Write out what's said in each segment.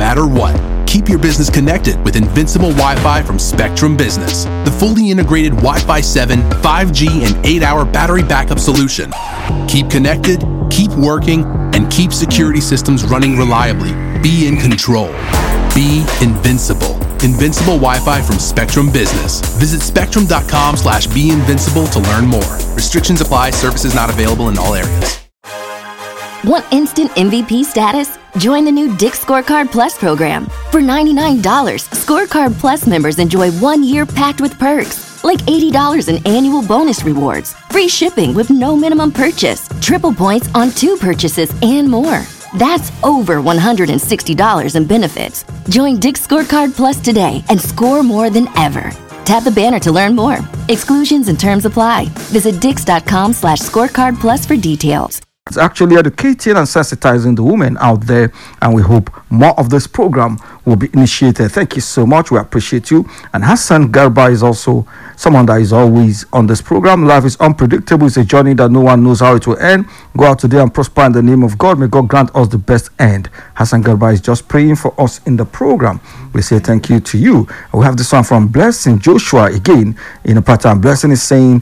matter what. Keep your business connected with Invincible Wi-Fi from Spectrum Business, the fully integrated Wi-Fi 7, 5G, and 8-hour battery backup solution. Keep connected, keep working, and keep security systems running reliably. Be in control. Be invincible. Invincible Wi-Fi from Spectrum Business. Visit spectrum.com/beinvincible to learn more. Restrictions apply. Services not available in all areas. Want instant MVP status? Join the new Dick's Scorecard Plus program. For $99, Scorecard Plus members enjoy 1 year packed with perks, like $80 in annual bonus rewards, free shipping with no minimum purchase, triple points on 2 purchases, and more. That's over $160 in benefits. Join Dick's Scorecard Plus today and score more than ever. Tap the banner to learn more. Exclusions and terms apply. Visit dix.com/scorecard plus for details. It's actually educating and sensitizing the women out there, and we hope more of this program will be initiated. Thank you so much. We appreciate you. And Hassan Garba is also someone that is always on this program. Life is unpredictable. It's a journey that no one knows how it will end. Go out today and prosper in the name of God. May God grant us the best end. Hassan Garba is just praying for us in the program. We say thank you to you. We have this one from Blessing Joshua again in a pattern. Blessing is saying,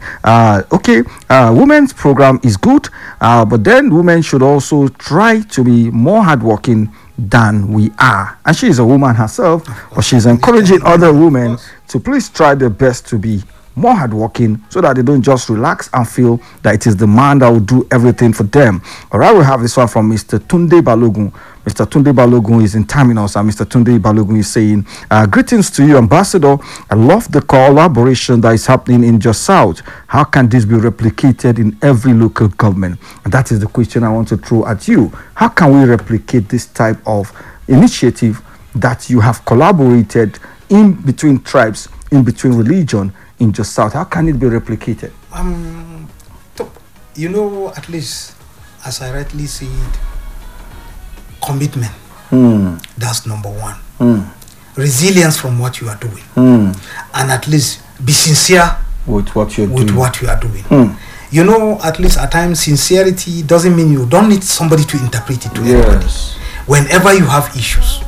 women's program is good, but then women should also try to be more hardworking than we are. And she is a woman herself, but she's encouraging other women to please try their best to be more hardworking so that they don't just relax and feel that it is the man that will do everything for them. All right, we have this one from Mr. Tunde Balogun. Mr. Tunde Balogun is in Terminus, and Mr. Tunde Balogun is saying, greetings to you, Ambassador. I love the collaboration that is happening in Jos South. How can this be replicated in every local government? And that is the question I want to throw at you. How can we replicate this type of initiative that you have collaborated in between tribes, in between religion, in Jos South? How can it be replicated? At least, as I rightly said, commitment. That's number one. Resilience from what you are doing. And at least be sincere with what you are doing. At least at times, sincerity doesn't mean you don't need somebody to interpret it to everybody. Whenever you have issues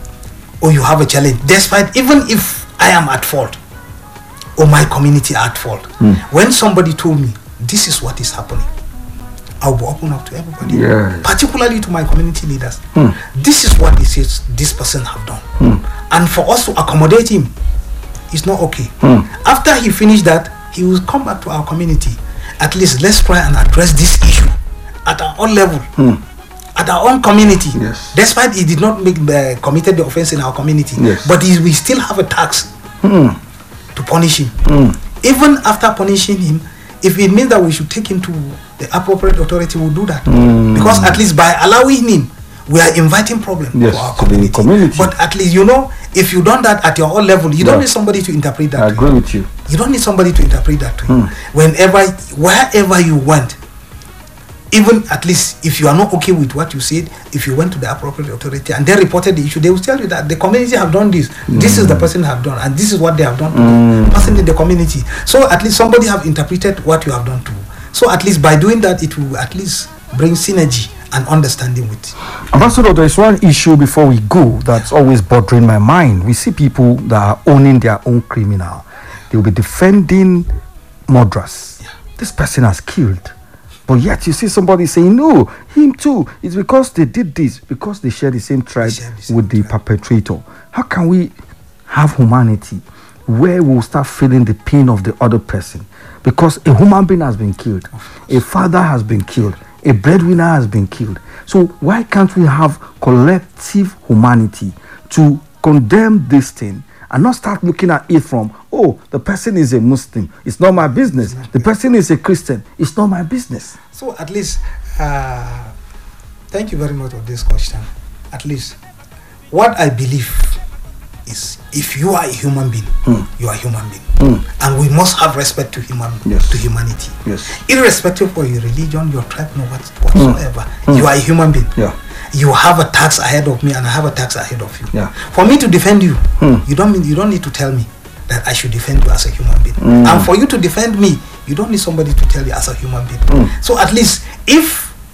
or you have a challenge, despite even if I am at fault or my community at fault, when somebody told me this is what is happening, I'll be open up to everybody, particularly to my community leaders. This is what this person have done, and for us to accommodate him, it's not okay. After he finished that, he will come back to our community. At least let's try and address this issue at our own level, at our own community. Despite he did not committed the offense in our community, but we still have a tax to punish him. Even after punishing him, if it means that we should take him to the appropriate authority, will do that. Because at least by allowing him, we are inviting problem to our community. But at least, if you done that at your own level, you don't need somebody to interpret that. I agree with you. You don't need somebody to interpret that to you. Wherever you went, even at least if you are not okay with what you said, if you went to the appropriate authority and they reported the issue, they will tell you that the community have done this. This is the person have done, and this is what they have done to the person in the community. So at least somebody have interpreted what you have done to. So at least by doing that, it will at least bring synergy and understanding with. Ambassador, there is one issue before we go that's always bothering my mind. We see people that are owning their own criminal. They will be defending murderers. This person has killed. But yet you see somebody saying, no, him too. It's because they did this, because they share the same tribe with the perpetrator. How can we have humanity where we'll start feeling the pain of the other person? Because a human being has been killed. A father has been killed. A breadwinner has been killed. So why can't we have collective humanity to condemn this thing and not start looking at it from, the person is a Muslim, it's not my business. The person is a Christian, it's not my business. So at least, thank you very much for this question. At least, what I believe is, if you are a human being, you are a human being. And we must have respect to humanity. Irrespective of your religion, your tribe, whatsoever. You are a human being. You have a tax ahead of me, and I have a tax ahead of you. For me to defend you, you don't need to tell me that I should defend you as a human being. And for you to defend me, you don't need somebody to tell you as a human being. So at least, if